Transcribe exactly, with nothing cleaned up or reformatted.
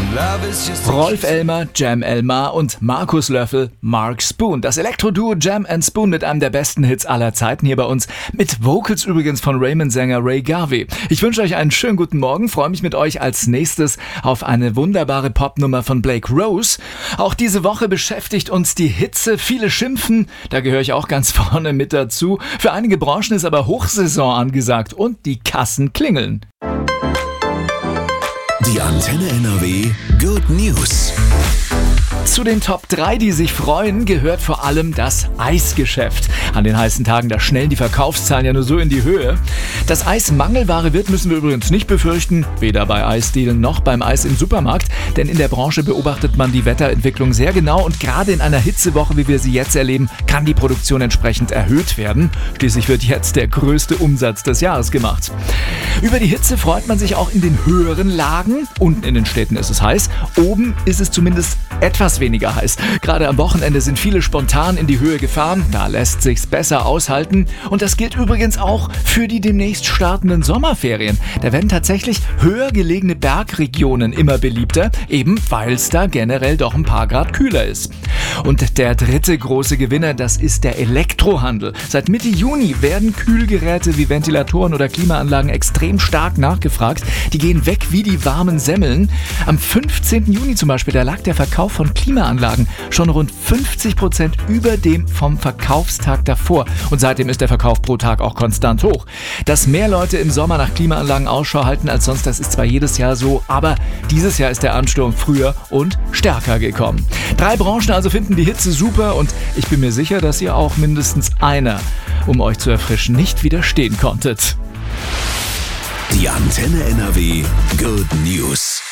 Rolf Elmer, Jam Elmar und Markus Löffel, Mark Spoon. Das Elektro-Duo Jam and Spoon mit einem der besten Hits aller Zeiten hier bei uns. Mit Vocals übrigens von Raymond-Sänger Ray Garvey. Ich wünsche euch einen schönen guten Morgen, freue mich mit euch als nächstes auf eine wunderbare Popnummer von Blake Rose. Auch diese Woche beschäftigt uns die Hitze. Viele schimpfen, da gehöre ich auch ganz vorne mit dazu. Für einige Branchen ist aber Hochsaison angesagt und die Kassen klingeln. Die Antenne N R W Good News. Zu den Top drei, die sich freuen, gehört vor allem das Eisgeschäft. An den heißen Tagen, da schnellen die Verkaufszahlen ja nur so in die Höhe. Dass Eis Mangelware wird, müssen wir übrigens nicht befürchten, weder bei Eisdielen noch beim Eis im Supermarkt. Denn in der Branche beobachtet man die Wetterentwicklung sehr genau und gerade in einer Hitzewoche, wie wir sie jetzt erleben, kann die Produktion entsprechend erhöht werden. Schließlich wird jetzt der größte Umsatz des Jahres gemacht. Über die Hitze freut man sich auch in den höheren Lagen. Unten in den Städten ist es heiß, oben ist es zumindest etwas weniger heiß. Gerade am Wochenende sind viele spontan in die Höhe gefahren. Da lässt sich's besser aushalten. Und das gilt übrigens auch für die demnächst startenden Sommerferien. Da werden tatsächlich höher gelegene Bergregionen immer beliebter, eben weil es da generell doch ein paar Grad kühler ist. Und der dritte große Gewinner, das ist der Elektrohandel. Seit Mitte Juni werden Kühlgeräte wie Ventilatoren oder Klimaanlagen extrem stark nachgefragt. Die gehen weg wie die warmen Semmeln. Am fünfzehnten Juni zum Beispiel, da lag der Verkauf von Klimaanlagen schon rund fünfzig Prozent über dem vom Verkaufstag davor. Und seitdem ist der Verkauf pro Tag auch konstant hoch. Dass mehr Leute im Sommer nach Klimaanlagen Ausschau halten als sonst, das ist zwar jedes Jahr so, aber dieses Jahr ist der Ansturm früher und stärker gekommen. Drei Branchen also finden die Hitze super und ich bin mir sicher, dass ihr auch mindestens einer, um euch zu erfrischen, nicht widerstehen konntet. Die Antenne N R W Good News.